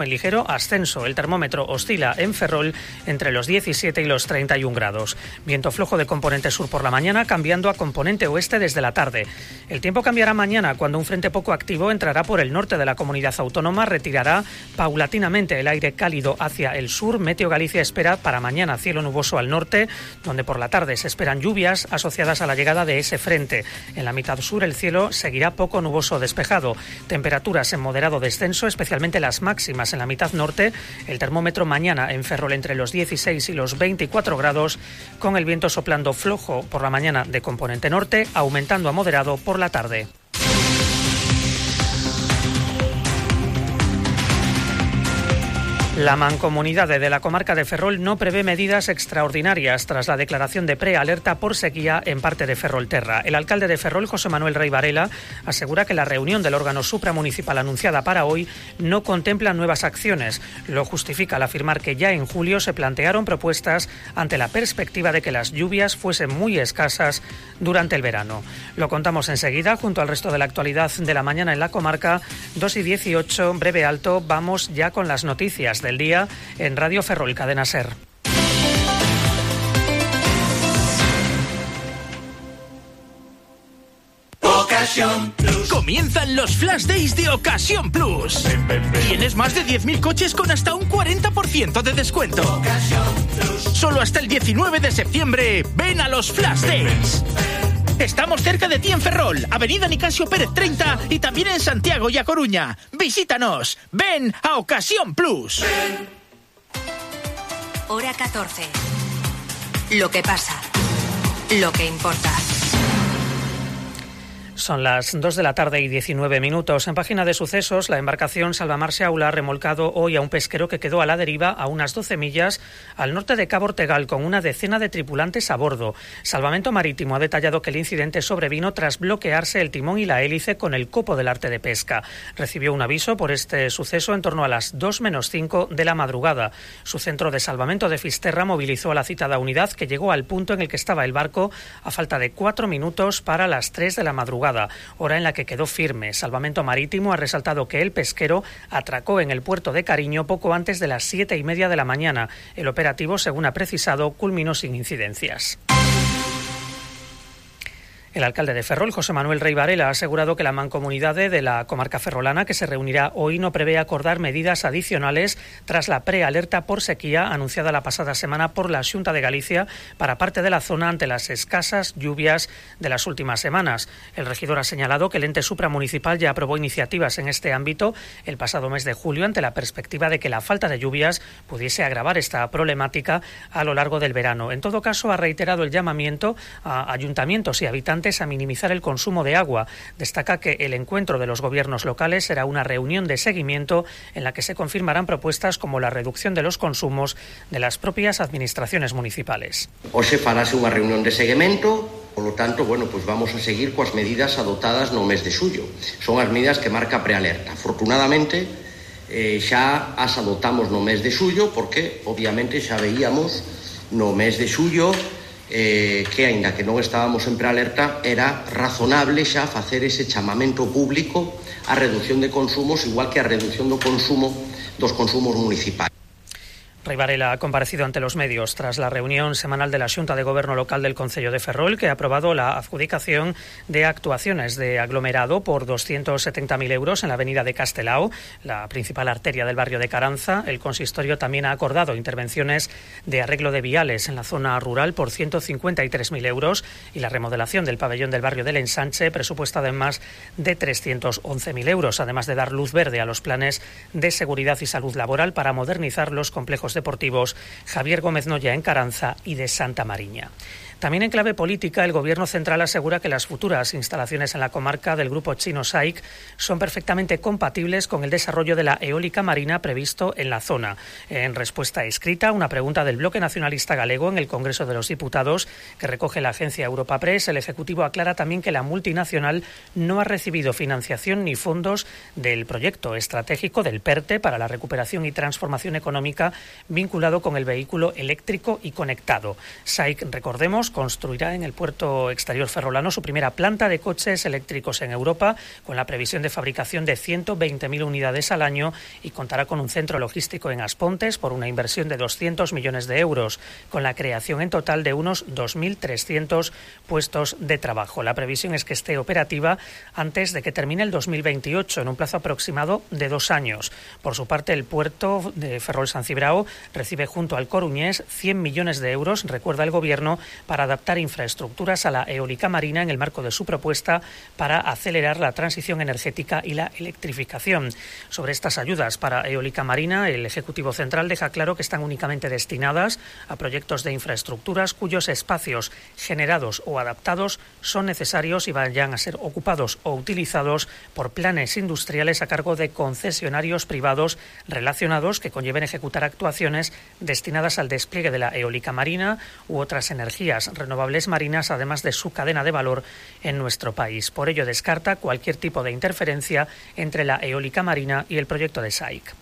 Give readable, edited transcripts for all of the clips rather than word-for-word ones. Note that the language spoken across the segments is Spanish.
En ligero ascenso, el termómetro oscila en Ferrol entre los 17 y los 31 grados. Viento flojo de componente sur por la mañana, cambiando a componente oeste desde la tarde. El tiempo cambiará mañana cuando un frente poco activo entrará por el norte de la comunidad autónoma, retirará paulatinamente el aire cálido hacia el sur. Meteo Galicia espera para mañana cielo nuboso al norte, donde por la tarde se esperan lluvias asociadas a la llegada de ese frente. En la mitad sur el cielo seguirá poco nuboso despejado. Temperaturas en moderado descenso, especialmente las máximas en la mitad norte. El termómetro mañana en Ferrol entre los 16 y los 24 grados, con el viento soplando flojo por la mañana de componente norte, aumentando a moderado por la tarde. La Mancomunidad de la comarca de Ferrol no prevé medidas extraordinarias tras la declaración de prealerta por sequía en parte de Ferrolterra. El alcalde de Ferrol, José Manuel Rey Varela, asegura que la reunión del órgano supramunicipal anunciada para hoy no contempla nuevas acciones. Lo justifica al afirmar que ya en julio se plantearon propuestas ante la perspectiva de que las lluvias fuesen muy escasas durante el verano. Lo contamos enseguida junto al resto de la actualidad de la mañana en la comarca. 2:18, breve alto, vamos ya con las noticias del día en Radio Ferrol, Cadena Ser. Ocasión Plus. Comienzan los Flash Days de Ocasión Plus. Tienes más de 10.000 coches con hasta un 40% de descuento. Ocasión Plus. Solo hasta el 19 de septiembre, ven a los Flash Days. Estamos cerca de ti en Ferrol, Avenida Nicasio Pérez 30 y también en Santiago y A Coruña. Visítanos. Ven a Ocasión Plus. Hora 14. Lo que pasa. Lo que importa. Son las 2 de la tarde y 19 minutos. En página de sucesos, la embarcación Salvamar Xaula ha remolcado hoy a un pesquero que quedó a la deriva a unas 12 millas al norte de Cabo Ortegal con una decena de tripulantes a bordo. Salvamento Marítimo ha detallado que el incidente sobrevino tras bloquearse el timón y la hélice con el copo del arte de pesca. Recibió un aviso por este suceso en torno a las 2:05 de la madrugada. Su centro de salvamento de Fisterra movilizó a la citada unidad, que llegó al punto en el que estaba el barco a falta de 4 minutos para las 3 de la madrugada. Hora en la que quedó firme. Salvamento Marítimo ha resaltado que el pesquero atracó en el puerto de Cariño poco antes de las 7:30 de la mañana. El operativo, según ha precisado, culminó sin incidencias. El alcalde de Ferrol, José Manuel Rey Varela, ha asegurado que la Mancomunidad de la comarca ferrolana, que se reunirá hoy, no prevé acordar medidas adicionales tras la prealerta por sequía anunciada la pasada semana por la Xunta de Galicia para parte de la zona ante las escasas lluvias de las últimas semanas. El regidor ha señalado que el ente supramunicipal ya aprobó iniciativas en este ámbito el pasado mes de julio ante la perspectiva de que la falta de lluvias pudiese agravar esta problemática a lo largo del verano. En todo caso, ha reiterado el llamamiento a ayuntamientos y habitantes a minimizar el consumo de agua. Destaca que el encuentro de los gobiernos locales será una reunión de seguimiento en la que se confirmarán propuestas como la reducción de los consumos de las propias administraciones municipales. Hoxe farase unha reunión de seguimento, polo tanto, pues vamos a seguir coas medidas adoptadas no mes de xullo. Son as medidas que marca a prealerta. Afortunadamente, xa as adoptamos no mes de xullo porque, obviamente, xa veíamos no mes de xullo que, aínda que non estábamos en prealerta, era razonable xa facer ese chamamento público á reducción de consumos, igual que a reducción do consumo dos consumos municipais. Rey Varela ha comparecido ante los medios tras la reunión semanal de la Xunta de Gobierno Local del Concello de Ferrol, que ha aprobado la adjudicación de actuaciones de aglomerado por 270.000 euros en la avenida de Castelao, la principal arteria del barrio de Caranza. El consistorio también ha acordado intervenciones de arreglo de viales en la zona rural por 153.000 euros y la remodelación del pabellón del barrio del Ensanche, presupuestada en más de 311.000 euros, además de dar luz verde a los planes de seguridad y salud laboral para modernizar los complejos deportivos Javier Gómez Noya en Caranza y de Santa Mariña. También en clave política, el Gobierno central asegura que las futuras instalaciones en la comarca del grupo chino SAIC son perfectamente compatibles con el desarrollo de la eólica marina previsto en la zona. En respuesta escrita a una pregunta del Bloque Nacionalista Galego en el Congreso de los Diputados, que recoge la agencia Europa Press, el Ejecutivo aclara también que la multinacional no ha recibido financiación ni fondos del proyecto estratégico del PERTE para la recuperación y transformación económica vinculado con el vehículo eléctrico y conectado. SAIC, recordemos, construirá en el puerto exterior ferrolano su primera planta de coches eléctricos en Europa, con la previsión de fabricación de 120.000 unidades al año, y contará con un centro logístico en Aspontes por una inversión de 200 millones de euros, con la creación en total de unos 2.300 puestos de trabajo. La previsión es que esté operativa antes de que termine el 2028, en un plazo aproximado de 2 años. Por su parte, el puerto de Ferrol-San Cibrao recibe junto al coruñés 100 millones de euros, recuerda el Gobierno, para adaptar infraestructuras a la eólica marina en el marco de su propuesta para acelerar la transición energética y la electrificación. Sobre estas ayudas para eólica marina, el Ejecutivo Central deja claro que están únicamente destinadas a proyectos de infraestructuras cuyos espacios generados o adaptados son necesarios y vayan a ser ocupados o utilizados por planes industriales a cargo de concesionarios privados relacionados que conlleven ejecutar actuaciones destinadas al despliegue de la eólica marina u otras energías renovables marinas, además de su cadena de valor en nuestro país. Por ello, descarta cualquier tipo de interferencia entre la eólica marina y el proyecto de SAIC.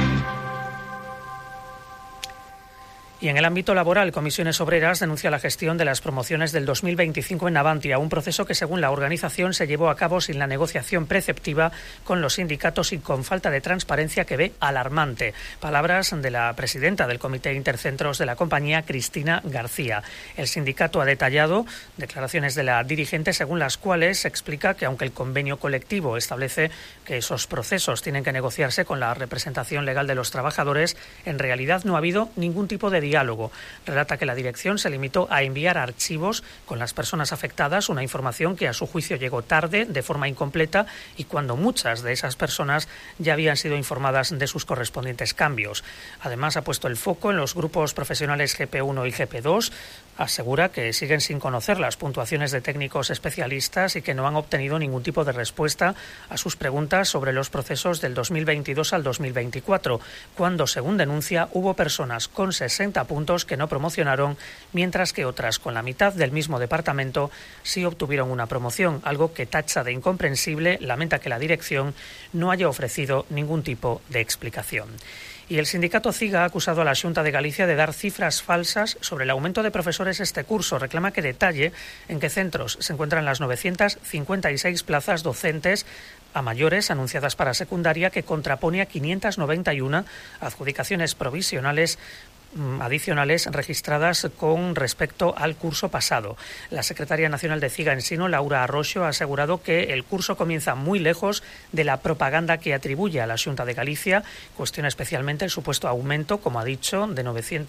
Y en el ámbito laboral, Comisiones Obreras denuncia la gestión de las promociones del 2025 en Navantia, un proceso que, según la organización, se llevó a cabo sin la negociación preceptiva con los sindicatos y con falta de transparencia que ve alarmante. Palabras de la presidenta del Comité Intercentros de la compañía, Cristina García. El sindicato ha detallado declaraciones de la dirigente según las cuales explica que, aunque el convenio colectivo establece que esos procesos tienen que negociarse con la representación legal de los trabajadores, en realidad no ha habido ningún tipo de diálogo. Relata que la dirección se limitó a enviar archivos con las personas afectadas, una información que a su juicio llegó tarde, de forma incompleta, y cuando muchas de esas personas ya habían sido informadas de sus correspondientes cambios. Además, ha puesto el foco en los grupos profesionales GP1 y GP2. Asegura que siguen sin conocer las puntuaciones de técnicos especialistas y que no han obtenido ningún tipo de respuesta a sus preguntas sobre los procesos del 2022 al 2024, cuando, según denuncia, hubo personas con 60 puntos que no promocionaron, mientras que otras con la mitad del mismo departamento sí obtuvieron una promoción, algo que tacha de incomprensible. Lamenta que la dirección no haya ofrecido ningún tipo de explicación. Y el sindicato CIGA ha acusado a la Xunta de Galicia de dar cifras falsas sobre el aumento de profesores este curso. Reclama que detalle en qué centros se encuentran las 956 plazas docentes a mayores anunciadas para secundaria, que contrapone a 591 adjudicaciones provisionales adicionales registradas con respecto al curso pasado. La secretaria nacional de CIGA Ensino, Laura Arroxo, ha asegurado que el curso comienza muy lejos de la propaganda que atribuye a la Xunta de Galicia. Cuestiona especialmente el supuesto aumento, como ha dicho, de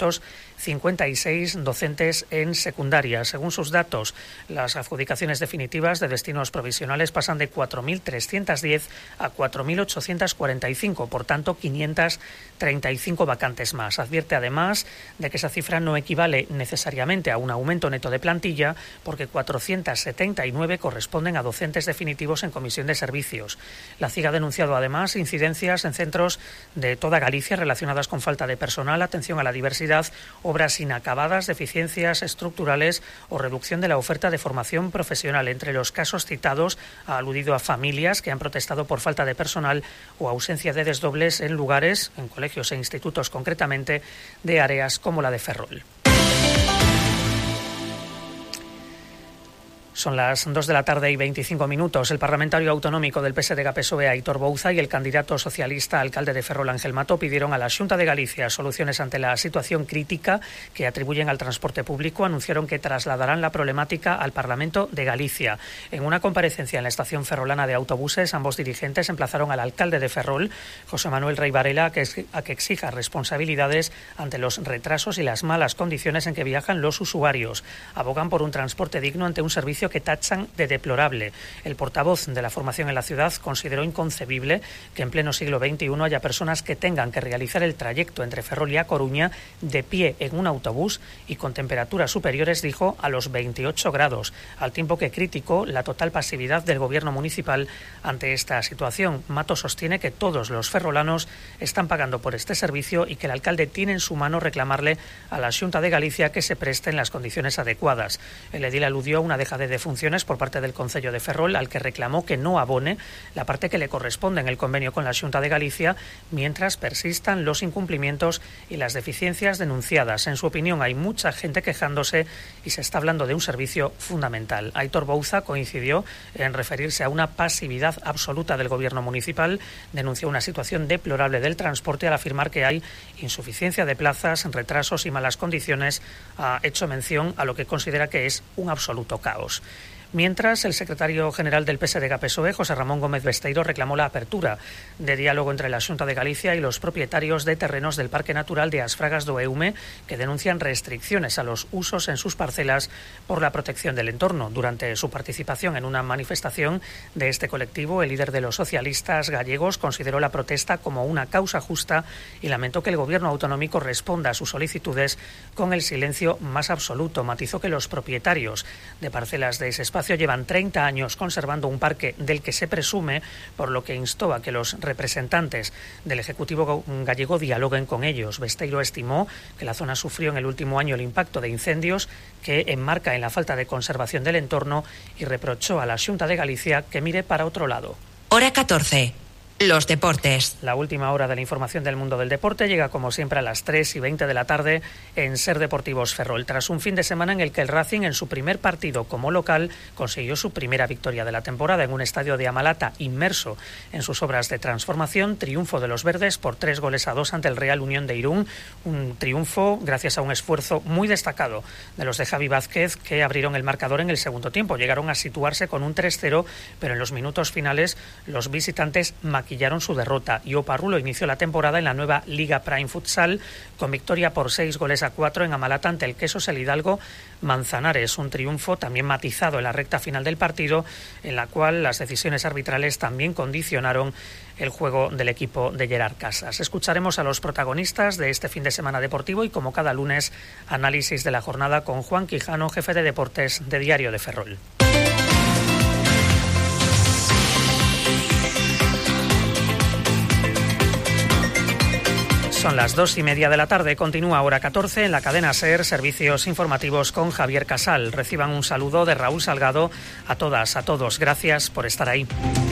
956 docentes en secundaria. Según sus datos, las adjudicaciones definitivas de destinos provisionales pasan de 4.310 a 4.845, por tanto 535 vacantes más. Advierte además de que esa cifra no equivale necesariamente a un aumento neto de plantilla, porque 479 corresponden a docentes definitivos en comisión de servicios. La CIGA ha denunciado además incidencias en centros de toda Galicia relacionadas con falta de personal, atención a la diversidad, obras inacabadas, deficiencias estructurales o reducción de la oferta de formación profesional. Entre los casos citados, ha aludido a familias que han protestado por falta de personal o ausencia de desdobles en lugares, en colegios e institutos concretamente, de áreas como la de Ferrol. Son las 2 de la tarde y 25 minutos. El parlamentario autonómico del PSDG-PSOE, Aitor Bouza, y el candidato socialista alcalde de Ferrol, Ángel Mato, pidieron a la Xunta de Galicia soluciones ante la situación crítica que atribuyen al transporte público. Anunciaron que trasladarán la problemática al Parlamento de Galicia. En una comparecencia en la estación ferrolana de autobuses, ambos dirigentes emplazaron al alcalde de Ferrol, José Manuel Rey Varela, a que exija responsabilidades ante los retrasos y las malas condiciones en que viajan los usuarios. Abogan por un transporte digno ante un servicio que tachan de deplorable. El portavoz de la formación en la ciudad consideró inconcebible que en pleno siglo XXI haya personas que tengan que realizar el trayecto entre Ferrol y A Coruña de pie en un autobús y con temperaturas superiores, dijo, a los 28 grados, al tiempo que criticó la total pasividad del gobierno municipal ante esta situación. Mato sostiene que todos los ferrolanos están pagando por este servicio y que el alcalde tiene en su mano reclamarle a la Xunta de Galicia que se presten las condiciones adecuadas. El edil aludió a una dejadez de funciones por parte del Concello de Ferrol, al que reclamó que no abone la parte que le corresponde en el convenio con la Xunta de Galicia mientras persistan los incumplimientos y las deficiencias denunciadas. En su opinión, hay mucha gente quejándose y se está hablando de un servicio fundamental. Aitor Bouza coincidió en referirse a una pasividad absoluta del gobierno municipal, denunció una situación deplorable del transporte al afirmar que hay insuficiencia de plazas, retrasos y malas condiciones. Ha hecho mención a lo que considera que es un absoluto caos. Mientras, el secretario general del PSDG-PSOE, José Ramón Gómez Besteiro, reclamó la apertura de diálogo entre la Xunta de Galicia y los propietarios de terrenos del Parque Natural de As Fragas do Eume, que denuncian restricciones a los usos en sus parcelas por la protección del entorno. Durante su participación en una manifestación de este colectivo, el líder de los socialistas gallegos consideró la protesta como una causa justa y lamentó que el gobierno autonómico responda a sus solicitudes con el silencio más absoluto. Matizó que los propietarios de parcelas de ese espacio llevan 30 años conservando un parque del que se presume, por lo que instó a que los representantes del Ejecutivo gallego dialoguen con ellos. Besteiro estimó que la zona sufrió en el último año el impacto de incendios que enmarca en la falta de conservación del entorno y reprochó a la Xunta de Galicia que mire para otro lado. Hora 14. Los deportes. La última hora de la información del mundo del deporte llega como siempre a las 3:20 de la tarde en Ser Deportivos Ferrol. Tras un fin de semana en el que el Racing en su primer partido como local consiguió su primera victoria de la temporada en un estadio de Amalata inmerso en sus obras de transformación, triunfo de los verdes por 3-2 ante el Real Unión de Irún. Un triunfo gracias a un esfuerzo muy destacado de los de Javi Vázquez, que abrieron el marcador en el segundo tiempo. Llegaron a situarse con un 3-0, pero en los minutos finales los visitantes maquillaron su derrota. Iopa Rulo inició la temporada en la nueva Liga Prime Futsal con victoria por 6-4 en Amalata ante el Quesos El Hidalgo Manzanares. Un triunfo también matizado en la recta final del partido, en la cual las decisiones arbitrales también condicionaron el juego del equipo de Gerard Casas. Escucharemos a los protagonistas de este fin de semana deportivo y, como cada lunes, análisis de la jornada con Juan Quijano, jefe de deportes de Diario de Ferrol. Son las 2:30 de la tarde. Continúa Hora 14 en la cadena SER, servicios informativos con Javier Casal. Reciban un saludo de Raúl Salgado. A todas, a todos, gracias por estar ahí.